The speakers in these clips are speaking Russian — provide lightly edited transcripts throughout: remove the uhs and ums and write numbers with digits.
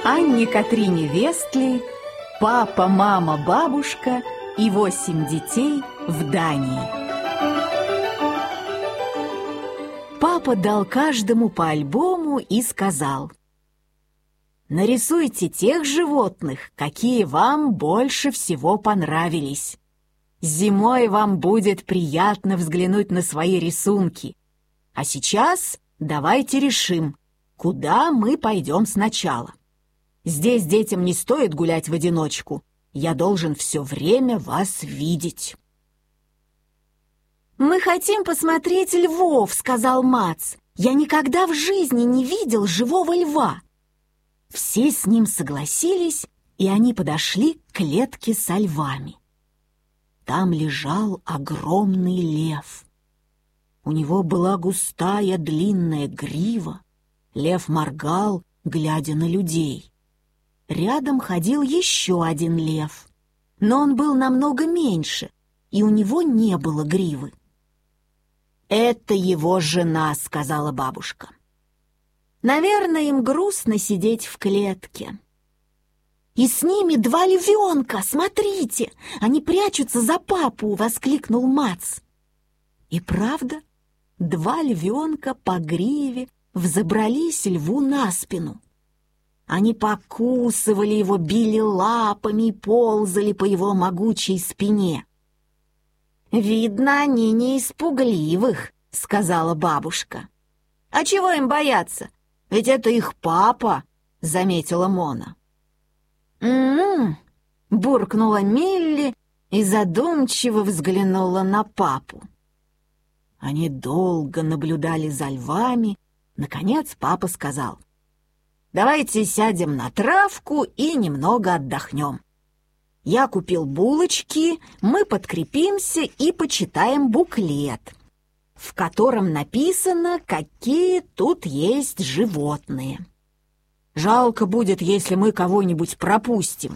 Анне Катрине Вестли, папа, мама, бабушка и 8 детей в Дании. Папа дал каждому по альбому и сказал: «Нарисуйте тех животных, какие вам больше всего понравились. Зимой вам будет приятно взглянуть на свои рисунки. А сейчас давайте решим, куда мы пойдем сначала. Здесь детям не стоит гулять в одиночку. Я должен все время вас видеть». «Мы хотим посмотреть львов», — сказал Мац. «Я никогда в жизни не видел живого льва». Все с ним согласились, и они подошли к клетке со львами. Там лежал огромный лев. У него была густая длинная грива. Лев моргал, глядя на людей. Рядом ходил еще один лев, но он был намного меньше, и у него не было гривы. «Это его жена», — сказала бабушка. «Наверное, им грустно сидеть в клетке». «И с ними 2 львенка, смотрите! Они прячутся за папу!» — воскликнул Мац. И правда, 2 львенка по гриве взобрались льву на спину. Они покусывали его, били лапами и ползали по его могучей спине. «Видно, они не из пугливых», — сказала бабушка. «А чего им бояться? Ведь это их папа», — заметила Мона. «М-м-м», буркнула Милли и задумчиво взглянула на папу. Они долго наблюдали за львами. Наконец папа сказал: «Давайте сядем на травку и немного отдохнем. Я купил булочки, мы подкрепимся и почитаем буклет, в котором написано, какие тут есть животные. Жалко будет, если мы кого-нибудь пропустим».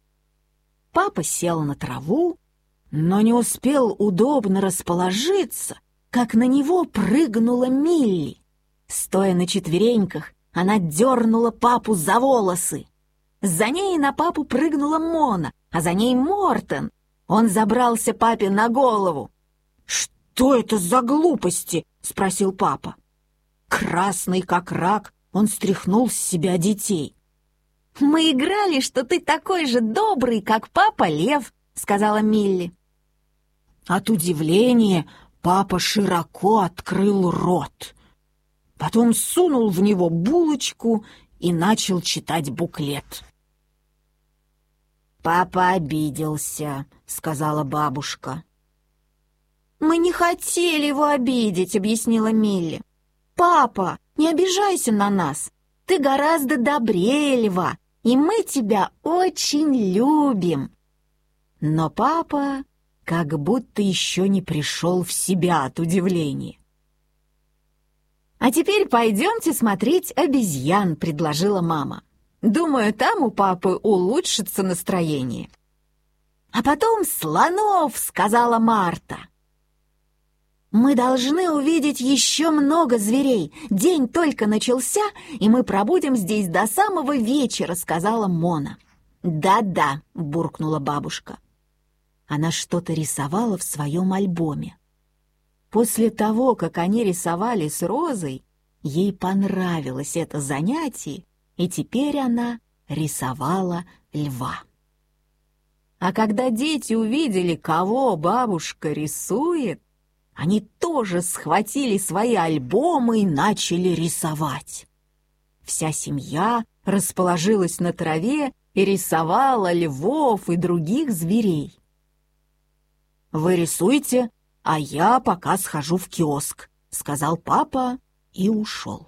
Папа сел на траву, но не успел удобно расположиться, как на него прыгнула Милли. Стоя на четвереньках, она дернула папу за волосы. За ней на папу прыгнула Мона, а за ней Мортен. Он забрался папе на голову. «Что это за глупости?» — спросил папа. Красный как рак, он стряхнул с себя детей. «Мы играли, что ты такой же добрый, как папа Лев», — сказала Милли. От удивления папа широко открыл рот. Потом сунул в него булочку и начал читать буклет. «Папа обиделся», — сказала бабушка. «Мы не хотели его обидеть», — объяснила Милли. «Папа, не обижайся на нас. Ты гораздо добрее льва, и мы тебя очень любим». Но папа как будто еще не пришел в себя от удивления. «А теперь пойдемте смотреть обезьян», — предложила мама. «Думаю, там у папы улучшится настроение». «А потом слонов», — сказала Марта. «Мы должны увидеть еще много зверей. День только начался, и мы пробудем здесь до самого вечера», — сказала Мона. «Да-да», — буркнула бабушка. Она что-то рисовала в своем альбоме. После того, как они рисовали с Розой, ей понравилось это занятие, и теперь она рисовала льва. А когда дети увидели, кого бабушка рисует, они тоже схватили свои альбомы и начали рисовать. Вся семья расположилась на траве и рисовала львов и других зверей. «Вы рисуйте, а я пока схожу в киоск», — сказал папа и ушел.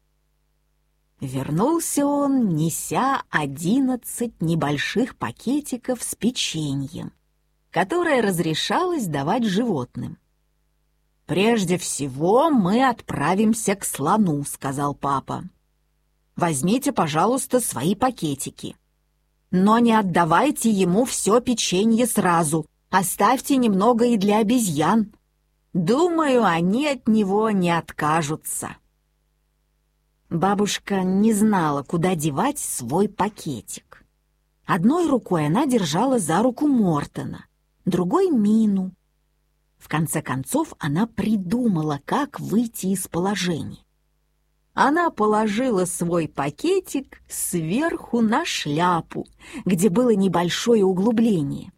Вернулся он, неся 11 небольших пакетиков с печеньем, которое разрешалось давать животным. «Прежде всего мы отправимся к слону», — сказал папа. «Возьмите, пожалуйста, свои пакетики. Но не отдавайте ему все печенье сразу, оставьте немного и для обезьян. Думаю, они от него не откажутся». Бабушка не знала, куда девать свой пакетик. Одной рукой она держала за руку Мортона, другой — Мину. В конце концов она придумала, как выйти из положения. Она положила свой пакетик сверху на шляпу, где было небольшое углубление.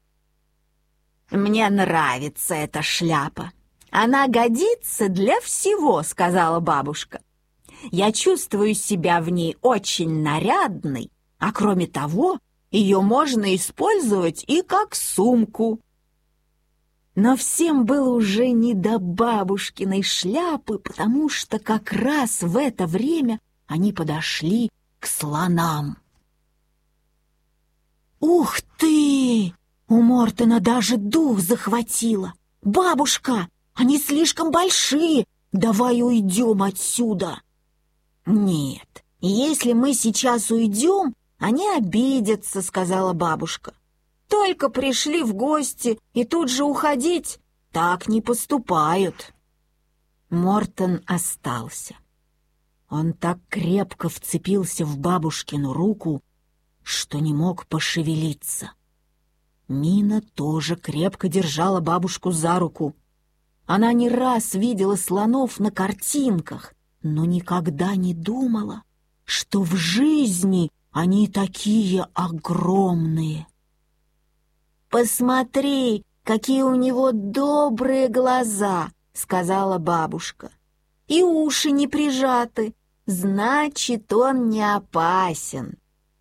«Мне нравится эта шляпа. Она годится для всего», — сказала бабушка. «Я чувствую себя в ней очень нарядной, а кроме того, ее можно использовать и как сумку». Но всем было уже не до бабушкиной шляпы, потому что как раз в это время они подошли к слонам. «Ух ты!» У Мортона даже дух захватило. «Бабушка, они слишком большие! Давай уйдем отсюда!» «Нет, если мы сейчас уйдем, они обидятся», — сказала бабушка. «Только пришли в гости и тут же уходить, так не поступают». Мортон остался. Он так крепко вцепился в бабушкину руку, что не мог пошевелиться. Мина тоже крепко держала бабушку за руку. Она не раз видела слонов на картинках, но никогда не думала, что в жизни они такие огромные. «Посмотри, какие у него добрые глаза», — сказала бабушка. «И уши не прижаты, значит, он не опасен».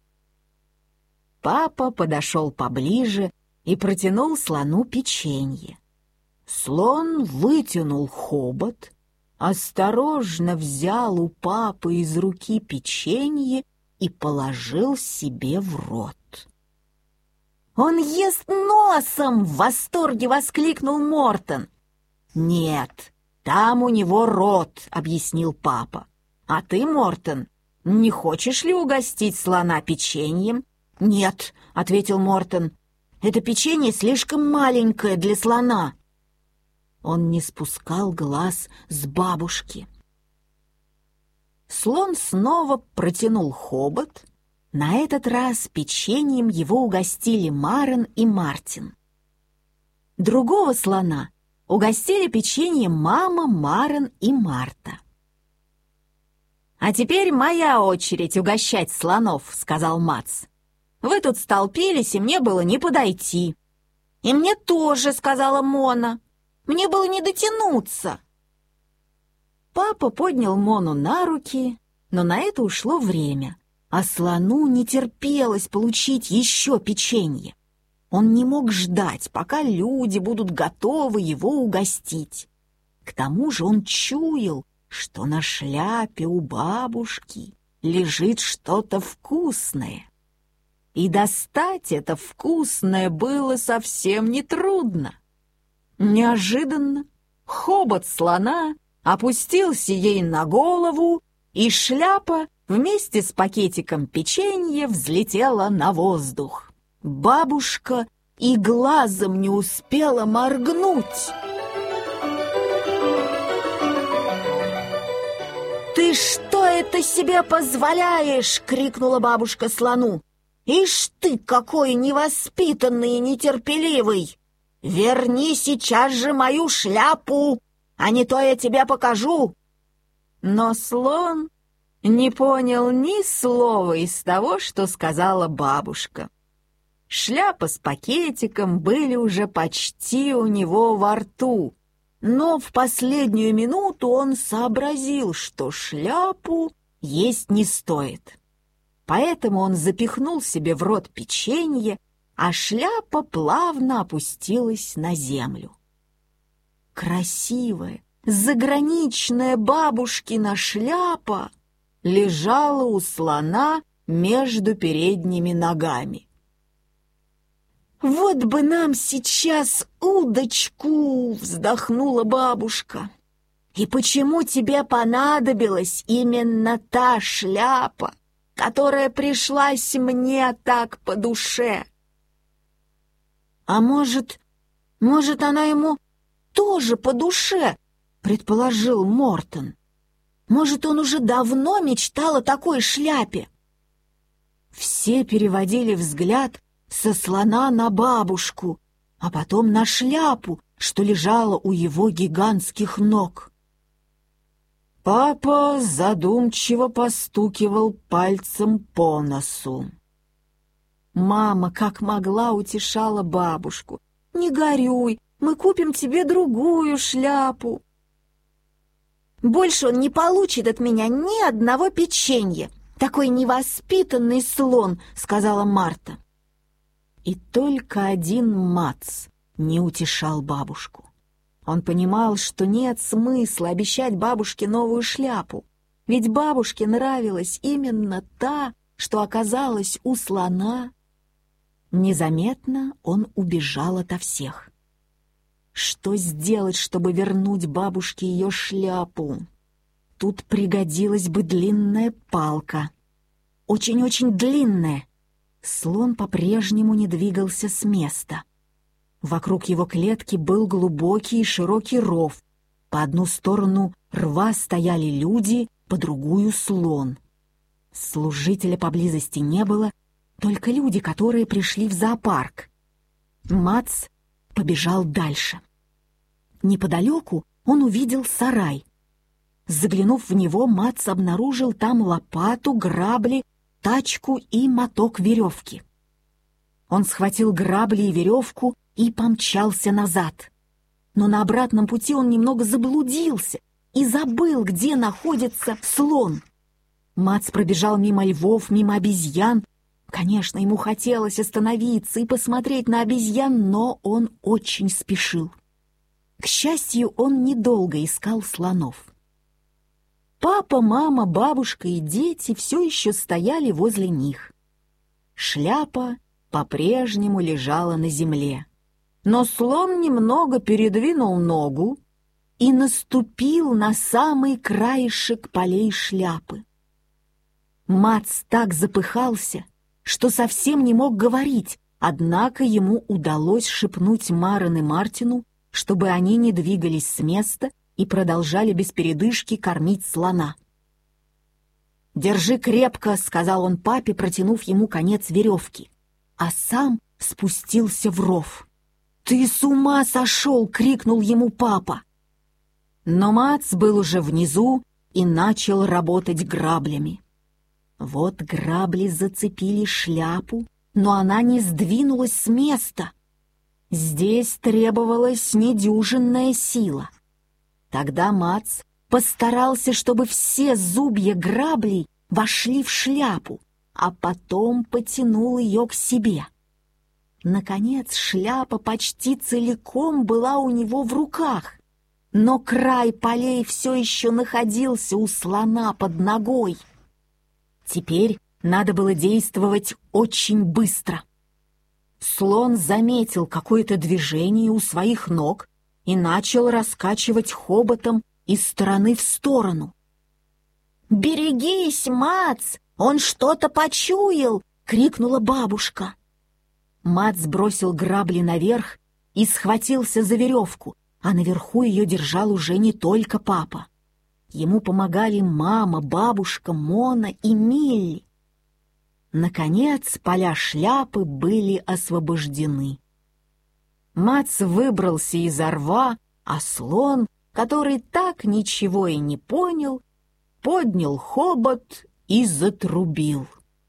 Папа подошел поближе и протянул слону печенье. Слон вытянул хобот, осторожно взял у папы из руки печенье и положил себе в рот. «Он ест носом!» — в восторге воскликнул Мортон. «Нет, там у него рот», — объяснил папа. «А ты, Мортон, не хочешь ли угостить слона печеньем?» «Нет», — ответил Мортон, — «это печенье слишком маленькое для слона». Он не спускал глаз с бабушки. Слон снова протянул хобот. На этот раз печеньем его угостили Марен и Мартин. Другого слона угостили печеньем мама, Марен и Марта. «А теперь моя очередь угощать слонов», — сказал Мац. «Вы тут столпились, и мне было не подойти». «И мне тоже», — сказала Мона. «Мне было не дотянуться». Папа поднял Мону на руки, но на это ушло время, а слону не терпелось получить еще печенье. Он не мог ждать, пока люди будут готовы его угостить. К тому же он чуял, что на шляпе у бабушки лежит что-то вкусное. И достать это вкусное было совсем нетрудно. Неожиданно хобот слона опустился ей на голову, и шляпа вместе с пакетиком печенья взлетела на воздух. Бабушка и глазом не успела моргнуть. «Ты что это себе позволяешь?» — крикнула бабушка слону. «Ишь ты, какой невоспитанный и нетерпеливый! Верни сейчас же мою шляпу, а не то я тебе покажу!» Но слон не понял ни слова из того, что сказала бабушка. Шляпа с пакетиком были уже почти у него во рту, но в последнюю минуту он сообразил, что шляпу есть не стоит. Поэтому он запихнул себе в рот печенье, а шляпа плавно опустилась на землю. Красивая, заграничная бабушкина шляпа лежала у слона между передними ногами. «Вот бы нам сейчас удочку!» — вздохнула бабушка. «И почему тебе понадобилась именно та шляпа, которая пришлась мне так по душе?» «А может, она ему тоже по душе?» — предположил Мортон. Может, он уже давно мечтал о такой шляпе? Все переводили взгляд со слона на бабушку, а потом на шляпу, что лежала у его гигантских ног. Папа задумчиво постукивал пальцем по носу. Мама, как могла, утешала бабушку. «Не горюй, мы купим тебе другую шляпу». «Больше он не получит от меня ни одного печенья. Такой невоспитанный слон», — сказала Марта. И только один Мац не утешал бабушку. Он понимал, что нет смысла обещать бабушке новую шляпу, ведь бабушке нравилась именно та, что оказалась у слона. Незаметно он убежал ото всех. Что сделать, чтобы вернуть бабушке ее шляпу? Тут пригодилась бы длинная палка. Очень-очень длинная. Слон по-прежнему не двигался с места. Вокруг его клетки был глубокий и широкий ров. По одну сторону рва стояли люди, по другую — слон. Служителя поблизости не было, только люди, которые пришли в зоопарк. Мац побежал дальше. Неподалеку он увидел сарай. Заглянув в него, Мац обнаружил там лопату, грабли, тачку и моток веревки. Он схватил грабли и веревку и помчался назад. Но на обратном пути он немного заблудился и забыл, где находится слон. Мац пробежал мимо львов, мимо обезьян. Конечно, ему хотелось остановиться и посмотреть на обезьян, но он очень спешил. К счастью, он недолго искал слонов. Папа, мама, бабушка и дети все еще стояли возле них. Шляпа по-прежнему лежала на земле, но слон немного передвинул ногу и наступил на самый краешек полей шляпы. Мац так запыхался, что совсем не мог говорить, однако ему удалось шепнуть Марен и Мартину, чтобы они не двигались с места и продолжали без передышки кормить слона. «Держи крепко», — сказал он папе, протянув ему конец веревки, а сам спустился в ров. «Ты с ума сошел!» — крикнул ему папа. Но Мац был уже внизу и начал работать граблями. Вот грабли зацепили шляпу, но она не сдвинулась с места. Здесь требовалась недюжинная сила. Тогда Мац постарался, чтобы все зубья граблей вошли в шляпу, а потом потянул ее к себе. Наконец шляпа почти целиком была у него в руках, но край полей все еще находился у слона под ногой. Теперь надо было действовать очень быстро. Слон заметил какое-то движение у своих ног и начал раскачивать хоботом из стороны в сторону. «Берегись, Мац! Он что-то почуял!» — крикнула бабушка. Мац бросил грабли наверх и схватился за веревку, а наверху ее держал уже не только папа. Ему помогали мама, бабушка, Мона и Милли. Наконец, поля шляпы были освобождены. Мац выбрался из рва, а слон, который так ничего и не понял, поднял хобот и затрубил.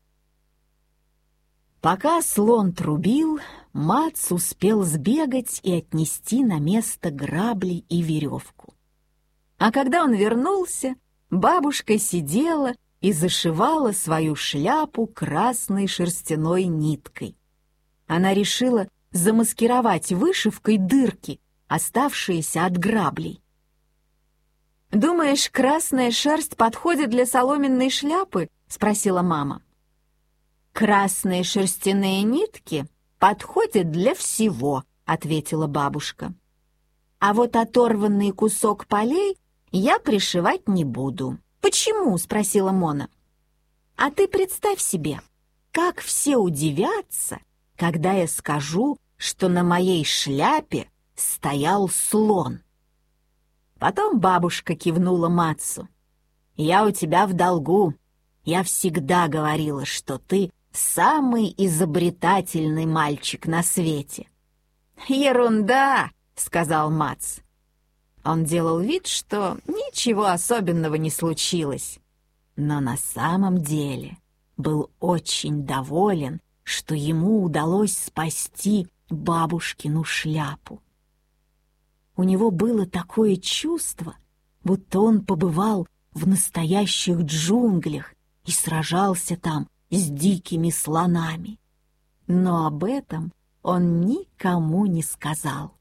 Пока слон трубил, Мац успел сбегать и отнести на место грабли и веревку. А когда он вернулся, бабушка сидела и зашивала свою шляпу красной шерстяной ниткой. Она решила замаскировать вышивкой дырки, оставшиеся от граблей. «Думаешь, красная шерсть подходит для соломенной шляпы?» — спросила мама. «Красные шерстяные нитки подходят для всего», — ответила бабушка. «А вот оторванный кусок полей я пришивать не буду». «Почему?» — спросила Мона. «А ты представь себе, как все удивятся, когда я скажу, что на моей шляпе стоял слон». Потом бабушка кивнула Мацу. я у тебя в долгу. Я всегда говорила, что ты самый изобретательный мальчик на свете». «Ерунда!» — сказал Мац. Он делал вид, что ничего особенного не случилось, но на самом деле был очень доволен, что ему удалось спасти бабушкину шляпу. У него было такое чувство, будто он побывал в настоящих джунглях и сражался там с дикими слонами. Но об этом он никому не сказал.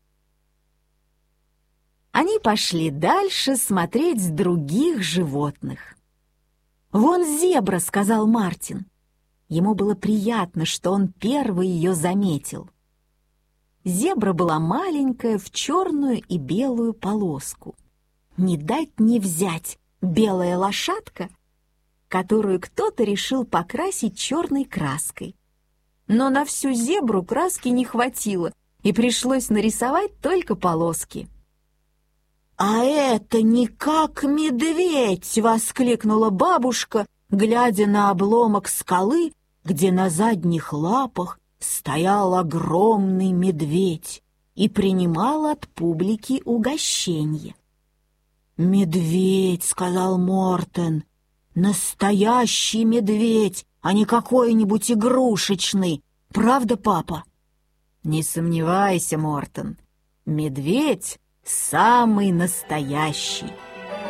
Они пошли дальше смотреть других животных. «Вон зебра», — сказал Мартин. Ему было приятно, что он первый ее заметил. Зебра была маленькая, в черную и белую полоску. Не дать не взять белая лошадка, которую кто-то решил покрасить черной краской. Но на всю зебру краски не хватило, и пришлось нарисовать только полоски. «А это не как медведь!» — воскликнула бабушка, глядя на обломок скалы, где на задних лапах стоял огромный медведь и принимал от публики угощенье. «Медведь!» — сказал Мортен. «Настоящий медведь, а не какой-нибудь игрушечный. Правда, папа?» «Не сомневайся, Мортен, медведь самый настоящий»,